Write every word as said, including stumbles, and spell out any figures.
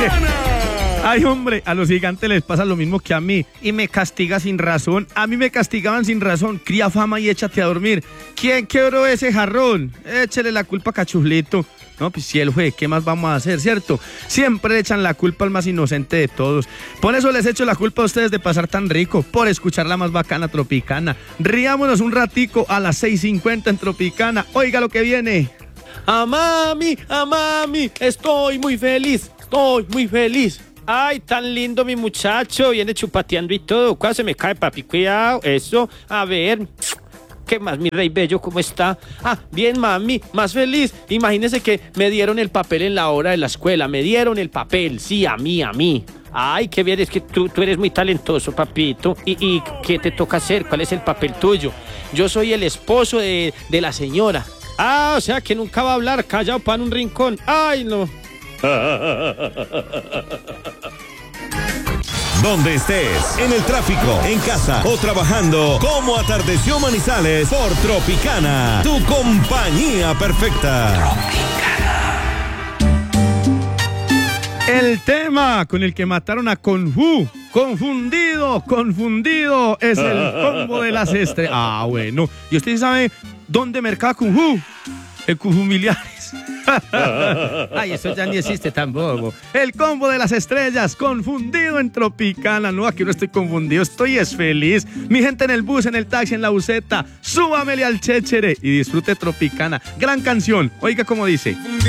Ay, hombre, a los gigantes les pasa lo mismo que a mí. Y me castiga sin razón. A mí me castigaban sin razón. Cría fama y échate a dormir. ¿Quién quebró ese jarrón? Échele la culpa a Cachuflito. No, pues si él fue, ¿qué más vamos a hacer, cierto? Siempre le echan la culpa al más inocente de todos. Por eso les echo la culpa a ustedes de pasar tan rico, por escuchar la más bacana Tropicana. Riámonos un ratico a las seis cincuenta en Tropicana. Oiga lo que viene. A mami, a mami, estoy muy feliz, estoy muy feliz. Ay, tan lindo mi muchacho, viene chupateando y todo. ¿Cuándo se me cae, papi? Cuidado, eso. A ver, ¿qué más, mi rey bello? ¿Cómo está? Ah, bien, mami, más feliz. Imagínese que me dieron el papel en la hora de la escuela. Me dieron el papel, sí, a mí, a mí. Ay, qué bien, es que tú, tú eres muy talentoso, papito. ¿Y, ¿Y qué te toca hacer? ¿Cuál es el papel tuyo? Yo soy el esposo de, de la señora. Ah, o sea que nunca va a hablar, callado para un rincón. Ay, no. Donde estés, en el tráfico, en casa o trabajando, como atardeció Manizales por Tropicana, tu compañía perfecta. El tema con el que mataron a Confu, confundido, confundido, es el combo de las estrellas. Ah, bueno. ¿Y usted sabe dónde mercaba Confu? El Confu Miliares. Ay, eso ya ni existe tampoco. El combo de las estrellas, confundido en Tropicana. No, aquí no estoy confundido, estoy es feliz. Mi gente en el bus, en el taxi, en la buseta, súbamele al chéchere y disfrute Tropicana. Gran canción, oiga cómo dice.